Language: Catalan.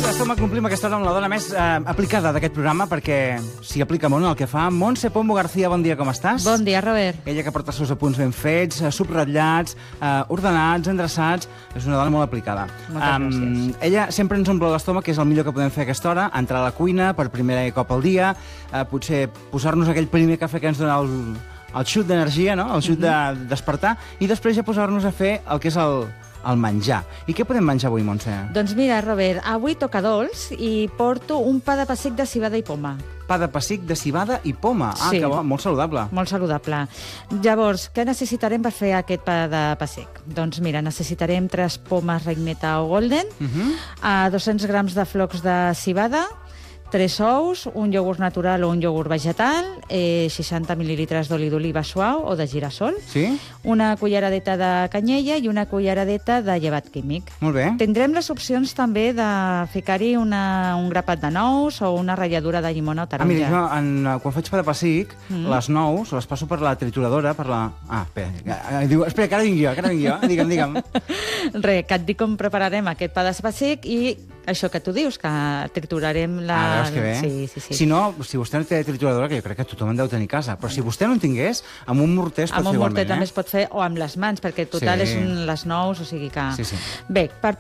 d'estómac complim aquesta hora amb la dona més aplicada d'aquest programa, perquè s'hi aplica molt en el que fa. Montse Pombo García, bon dia, com estàs? Bon dia, Robert. Ella que porta els seus apunts ben fets, subratllats, ordenats, endreçats. És una dona molt aplicada. Moltes gràcies. Ella sempre ens omple l'estómac, que és el millor que podem fer a aquesta hora, entrar a la cuina per primer cop al dia, potser posar-nos aquell primer cafè que ens dona el xut d'energia, no? El xut de despertar, i després ja posar-nos a fer el que és el menjar. I què podem menjar avui, Montse? Doncs mira, Robert, avui toca dolç i porto un pa de pessic de civada i poma. Pa de pessic de civada i poma. Ah, Sí. que bo, molt saludable. Molt saludable. Llavors, què necessitarem per fer aquest pa de pessic? Doncs mira, necessitarem 3 pomes reineta o golden, 200 grams de flocs de civada, 3 ous, un iogurt natural o un iogurt vegetal, 60 mil·lilitres d'oli d'oliva suau o de girassol, Sí? una culleradeta de canyella i una culleradeta de llevat químic. Molt bé. Tindrem les opcions també de ficar-hi un grapat de nous o una ratlladura de llimona o taronja. Mira, jo, quan faig pa de pessic, les nous les passo per la trituradora, per la... Espera, que ara vinc jo. Digue'm. Res, que et dic com prepararem aquest pa de pessic i això que tu dius, que triturarem la... Veus que bé? Sí. Si no, si vostè no té trituradora, que jo crec que tothom en deu tenir a casa, però si vostè no en tingués, amb un morter es pot Amb fer un morter igualment, també es pot fer, o amb les mans, perquè total Sí. és les nous, o sigui que... Sí. Bé, per